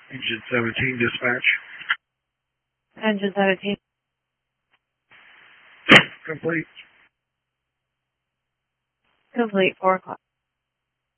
Engine 17, dispatch. Engine 17. Complete. Complete, 4 o'clock.